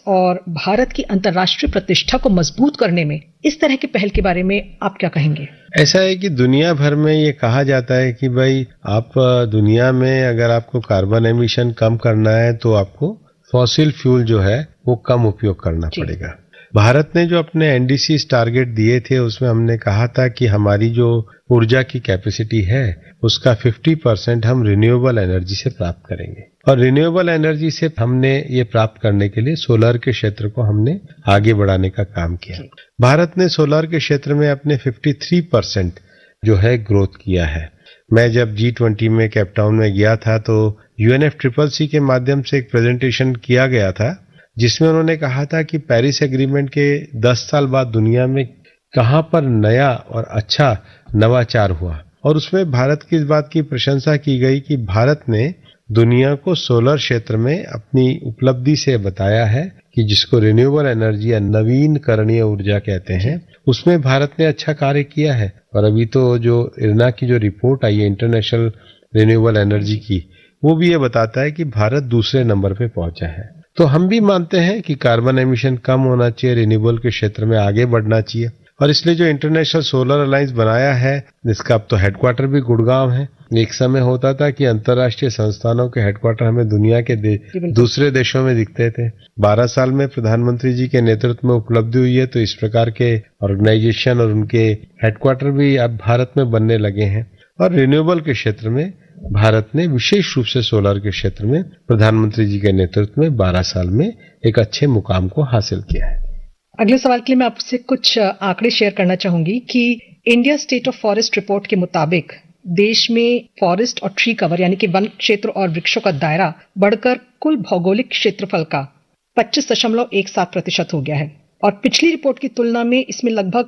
और भारत की अंतर्राष्ट्रीय प्रतिष्ठा को मजबूत करने में इस तरह की पहल के बारे में आप क्या कहेंगे? ऐसा है कि दुनिया भर में ये कहा जाता है कि भाई आप दुनिया में अगर आपको कार्बन एमिशन कम करना है तो आपको फॉसिल फ्यूल जो है वो कम उपयोग करना पड़ेगा। भारत ने जो अपने एनडीसी टारगेट दिए थे उसमें हमने कहा था कि हमारी जो ऊर्जा की कैपेसिटी है उसका 50% हम रिन्यूएबल एनर्जी से प्राप्त करेंगे और रिन्यूएबल एनर्जी से हमने ये प्राप्त करने के लिए सोलर के क्षेत्र को हमने आगे बढ़ाने का काम किया। भारत ने सोलर के क्षेत्र में अपने 53% जो है ग्रोथ किया है। मैं जब G20 में कैपटाउन में गया था तो UNFCCC के माध्यम से एक प्रेजेंटेशन किया गया था जिसमें उन्होंने कहा था कि पेरिस एग्रीमेंट के 10 साल बाद दुनिया में कहां पर नया और अच्छा नवाचार हुआ और उसमें भारत की इस बात की प्रशंसा की गई कि भारत ने दुनिया को सोलर क्षेत्र में अपनी उपलब्धि से बताया है कि जिसको रिन्यूएबल एनर्जी या नवीनकरणीय ऊर्जा कहते हैं उसमें भारत ने अच्छा कार्य किया है। और अभी तो जो इरना की जो रिपोर्ट आई है इंटरनेशनल रिन्यूएबल एनर्जी की, वो भी ये बताता है कि भारत दूसरे नंबर पे पहुंचा है। तो हम भी मानते हैं कि कार्बन एमिशन कम होना चाहिए, रिन्यूएबल के क्षेत्र में आगे बढ़ना चाहिए और इसलिए जो इंटरनेशनल सोलर अलायंस बनाया है इसका अब तो हेडक्वार्टर भी गुड़गांव है। एक समय होता था कि अंतर्राष्ट्रीय संस्थानों के हेडक्वार्टर हमें दुनिया के दूसरे देशों में दिखते थे। 12 साल में प्रधानमंत्री जी के नेतृत्व में उपलब्धि हुई है तो इस प्रकार के ऑर्गेनाइजेशन और उनके हेडक्वार्टर भी अब भारत में बनने लगे हैं और रिन्यूएबल के क्षेत्र में भारत ने विशेष रूप से सोलर के क्षेत्र में प्रधानमंत्री जी के नेतृत्व में 12 साल में एक अच्छे मुकाम को हासिल किया है। अगले सवाल के लिए मैं आपसे कुछ आंकड़े शेयर करना चाहूंगी कि India state of forest report के मुताबिक देश में फॉरेस्ट और ट्री कवर यानी कि वन क्षेत्र और वृक्षों का दायरा बढ़कर कुल भौगोलिक क्षेत्रफल का 25.17% हो गया है और पिछली रिपोर्ट की तुलना में इसमें लगभग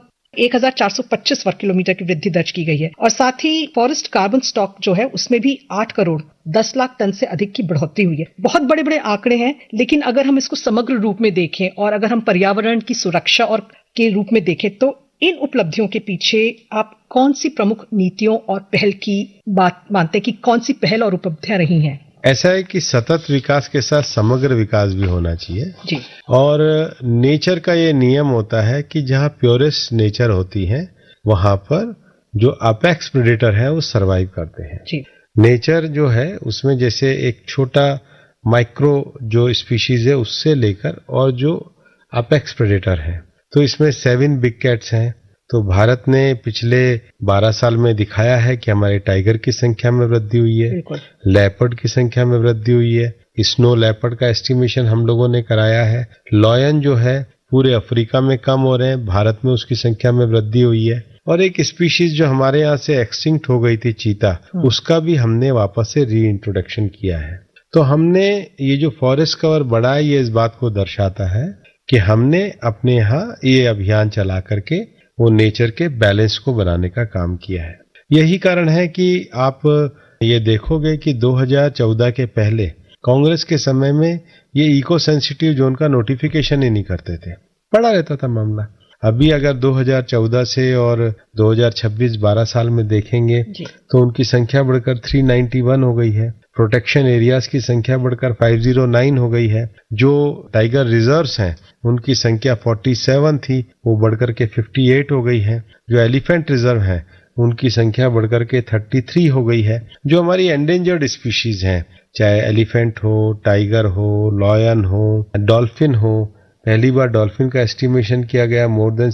1425 वर्ग किलोमीटर की वृद्धि दर्ज की गई है और साथ ही फॉरेस्ट कार्बन स्टॉक जो है उसमें भी 8 करोड़ 10 लाख टन से अधिक की बढ़ोतरी हुई है। बहुत बड़े बड़े आंकड़े हैं, लेकिन अगर हम इसको समग्र रूप में देखें और अगर हम पर्यावरण की सुरक्षा और के रूप में देखें तो इन उपलब्धियों के पीछे आप कौन सी प्रमुख नीतियों और पहल की बात मानते हैं कि कौन सी पहल और उपलब्धियां रही हैं? ऐसा है कि सतत विकास के साथ समग्र विकास भी होना चाहिए जी। और नेचर का ये नियम होता है कि जहाँ प्योरेस्ट नेचर होती है वहां पर जो अपेक्स प्रेडेटर है वो सरवाइव करते हैं जी। नेचर जो है उसमें जैसे एक छोटा माइक्रो जो स्पीशीज है उससे लेकर और जो अपेक्स प्रेडेटर है तो इसमें 7 बिग कैट्स हैं। तो भारत ने पिछले 12 साल में दिखाया है कि हमारे टाइगर की संख्या में वृद्धि हुई है, लेपर्ड की संख्या में वृद्धि हुई है, स्नो लेपर्ड का एस्टिमेशन हम लोगों ने कराया है, लॉयन जो है पूरे अफ्रीका में कम हो रहे हैं, भारत में उसकी संख्या में वृद्धि हुई है और एक स्पीशीज जो हमारे यहाँ से एक्सटिंक्ट हो गई थी चीता, उसका भी हमने वापस से री इंट्रोडक्शन किया है। तो हमने ये जो फॉरेस्ट कवर बढ़ा है ये इस बात को दर्शाता है कि हमने अपने यहाँ ये अभियान चला करके वो नेचर के बैलेंस को बनाने का काम किया है। यही कारण है कि आप ये देखोगे कि 2014 के पहले कांग्रेस के समय में ये इको सेंसिटिव जोन का नोटिफिकेशन ही नहीं करते थे, पड़ा रहता था मामला। अभी अगर 2014 से और 2026 12 साल में देखेंगे तो उनकी संख्या बढ़कर 391 हो गई है, प्रोटेक्शन एरियाज की संख्या बढ़कर 509 हो गई है, जो टाइगर रिजर्व्स हैं उनकी संख्या 47 थी वो बढ़कर के 58 हो गई है, जो एलिफेंट रिजर्व हैं उनकी संख्या बढ़कर के 33 हो गई है, जो हमारी एंडेंजर्ड स्पीशीज हैं चाहे एलिफेंट हो, टाइगर हो, लॉयन हो, डॉल्फिन हो, पहली बार डॉल्फिन का एस्टिमेशन किया गया, मोर देन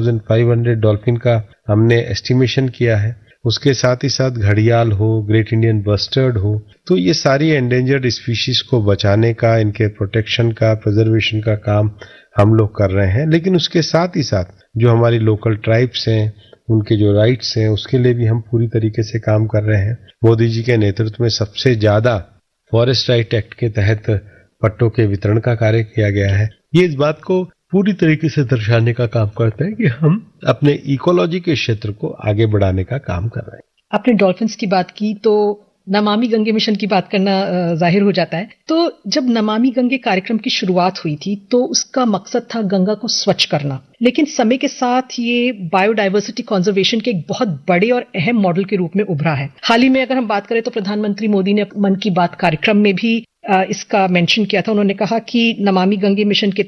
6500 डॉल्फिन का हमने एस्टिमेशन किया है। उसके साथ ही साथ घड़ियाल हो, ग्रेट इंडियन बस्टर्ड हो, तो ये सारी एंडेंजर्ड स्पीशीज को बचाने का, इनके प्रोटेक्शन का, प्रिजर्वेशन का काम हम लोग कर रहे हैं। लेकिन उसके साथ ही साथ जो हमारी लोकल ट्राइब्स हैं उनके जो राइट्स हैं उसके लिए भी हम पूरी तरीके से काम कर रहे हैं। मोदी जी के नेतृत्व में सबसे ज्यादा फॉरेस्ट राइट एक्ट के तहत पट्टों के वितरण का कार्य किया गया है। ये इस बात को पूरी तरीके से दर्शाने का काम करते हैं कि हम अपने इकोलॉजी के क्षेत्र को आगे बढ़ाने का काम कर रहे हैं। आपने डॉल्फिन्स की बात की तो नमामि गंगे मिशन की बात करना जाहिर हो जाता है। तो जब नमामि गंगे कार्यक्रम की शुरुआत हुई थी तो उसका मकसद था गंगा को स्वच्छ करना, लेकिन समय के साथ ये बायोडायवर्सिटी कंजर्वेशन के एक बहुत बड़े और अहम मॉडल के रूप में उभरा है। हाल ही में अगर हम बात करें तो प्रधानमंत्री मोदी ने मन की बात कार्यक्रम में भी इसका मेंशन किया था। उन्होंने कहा कि नमामि गंगे मिशन के